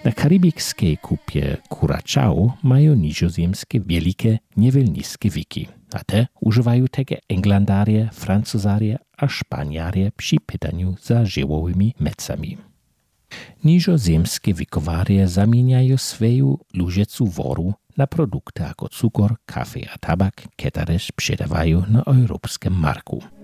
Na karibickiej kupie Curaçao mają nizozemskie wielkie niewolnickie wiki, a te używają tego Englandarie, Francuzarie a Szpaniarie przy pytaniu za żyłowymi mecami. Nizozemskie wikowarie zamieniają swoją lużecu woru na produkty jako cukor, kafe a tabak, które też sprzedawają na europejskim marku.